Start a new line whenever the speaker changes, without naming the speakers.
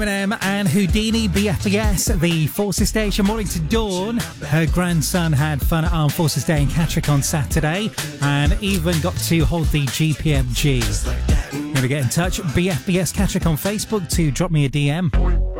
Eminem and Houdini, BFBS, the Forces Station. Morning to Dawn. Her grandson had fun at Armed Forces Day in Catterick on Saturday and even got to hold the GPMG. Going to get in touch, BFBS Catterick on Facebook to drop me a DM.